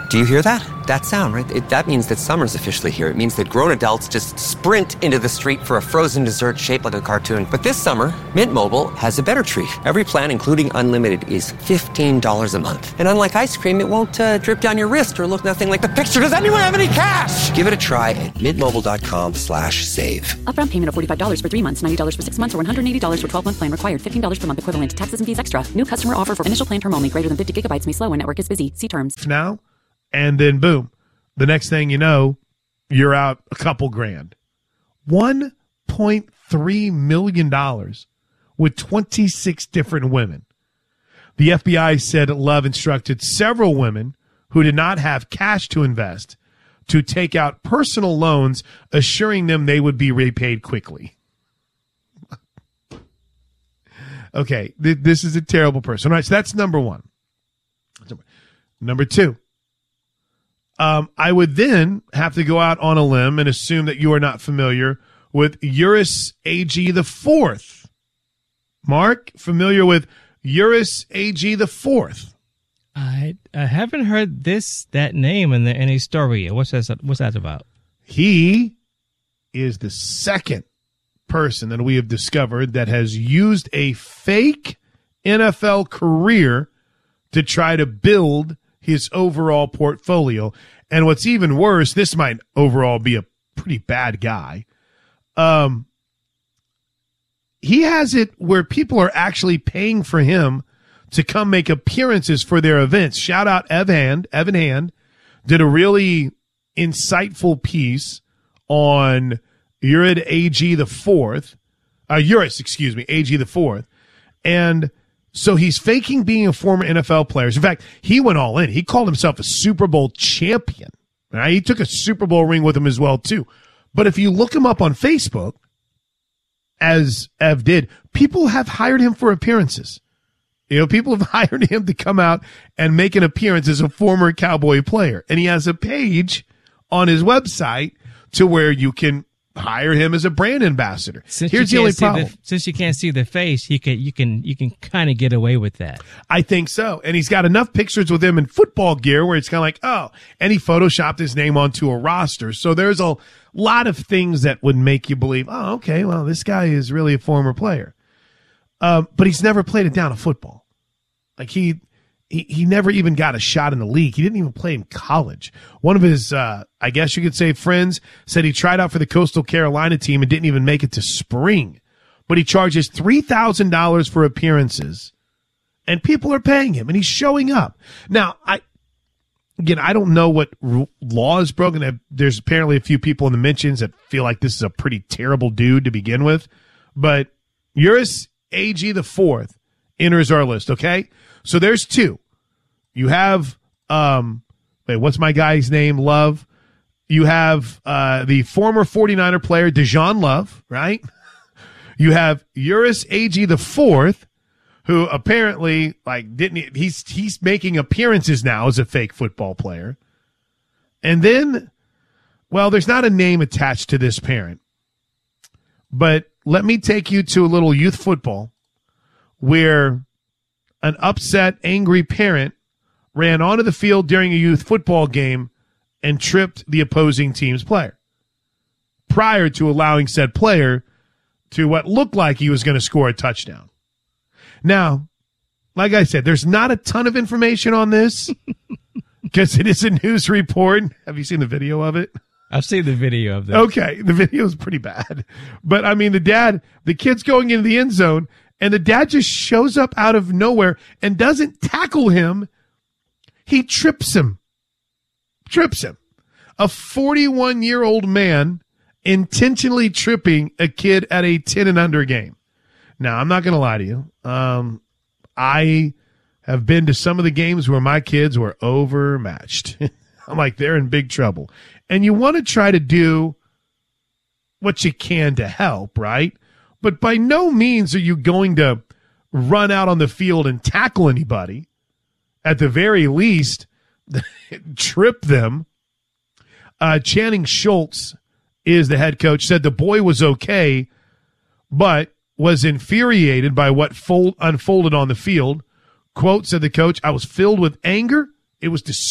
Do you hear that? That sound, right? That means that summer's officially here. It means that grown adults just sprint into the street for a frozen dessert shaped like a cartoon. But this summer, Mint Mobile has a better treat. Every plan, including unlimited, is $15 a month. And unlike ice cream, it won't drip down your wrist or look nothing like the picture. Does anyone have any cash? Give it a try at mintmobile.com/save. Upfront payment of $45 for 3 months, $90 for 6 months, or $180 for 12-month plan required. $15 per month equivalent. Taxes and fees extra. New customer offer for initial plan term only. Greater than 50 gigabytes may slow when network is busy. See terms. Now, and then boom, the next thing you know, you're out a couple grand. $1.3 million with 26 different women. The FBI said Love instructed several women who did not have cash to invest to take out personal loans, assuring them they would be repaid quickly. Okay, this is a terrible person. All right, so that's number one. Number two, I would then have to go out on a limb and assume that you are not familiar with Uris AG the Fourth. Mark, familiar with Uris AG the Fourth? I haven't heard that name in any story. What's that about? He is the second person that we have discovered that has used a fake NFL career to try to build his overall portfolio. And what's even worse, this might overall be a pretty bad guy. He has it where people are actually paying for him to come make appearances for their events. Shout out Evan Hand did a really insightful piece on Uris AG the Fourth. And so he's faking being a former NFL player. In fact, he went all in. He called himself a Super Bowl champion. Right? He took a Super Bowl ring with him as well, too. But if you look him up on Facebook, as Ev did, people have hired him for appearances. People have hired him to come out and make an appearance as a former Cowboy player. And he has a page on his website to where you can hire him as a brand ambassador. Here's the only problem. Since you can't see the face, you can kind of get away with that. I think so. And he's got enough pictures with him in football gear where it's kind of like, oh, and he photoshopped his name onto a roster. So there's a lot of things that would make you believe, oh, okay, well, this guy is really a former player. But he's never played it down of football. Like he never even got a shot in the league. He didn't even play in college. One of his, I guess you could say, friends said he tried out for the Coastal Carolina team and didn't even make it to spring. But he charges $3,000 for appearances, and people are paying him, and he's showing up. Now, I don't know what law is broken. There's apparently a few people in the mentions that feel like this is a pretty terrible dude to begin with. But Uris AG the Fourth enters our list, okay? So there's two. You have, what's my guy's name? Love. You have the former 49er player, Dejon Love, right? You have Uris AG the Fourth, who apparently he's making appearances now as a fake football player. And then, well, there's not a name attached to this parent, but let me take you to a little youth football where an upset, angry parent ran onto the field during a youth football game and tripped the opposing team's player prior to allowing said player to what looked like he was going to score a touchdown. Now, like I said, there's not a ton of information on this because it is a news report. Have you seen the video of it? I've seen the video of that. Okay, the video is pretty bad. But, I mean, the kid's going into the end zone, and the dad just shows up out of nowhere and doesn't tackle him. He trips him. A 41-year-old man intentionally tripping a kid at a 10 and under game. Now, I'm not going to lie to you. I have been to some of the games where my kids were overmatched. I'm like, they're in big trouble. And you want to try to do what you can to help, right? But by no means are you going to run out on the field and tackle anybody. At the very least, trip them. Channing Schultz is the head coach, said the boy was okay, but was infuriated by what unfolded on the field. Quote, said the coach, I was filled with anger. It was